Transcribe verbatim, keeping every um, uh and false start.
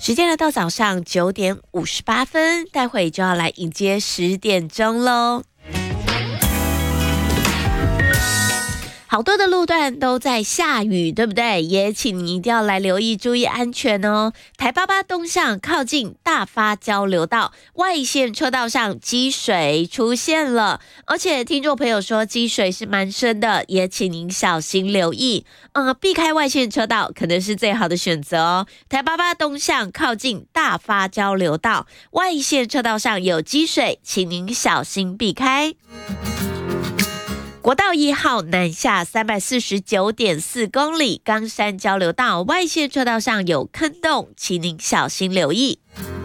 时间来到早上九点五十八分，待会就要来迎接十点钟喽。好多的路段都在下雨，对不对？也请你一定要来留意，注意安全哦。台八八东向靠近大发交流道外线车道上积水出现了，而且听众朋友说积水是蛮深的，也请您小心留意。呃，避开外线车道可能是最好的选择哦。台八八东向靠近大发交流道外线车道上有积水，请您小心避开。国道一号南下三百四十九点四公里，冈山交流道外线车道上有坑洞，请您小心留意。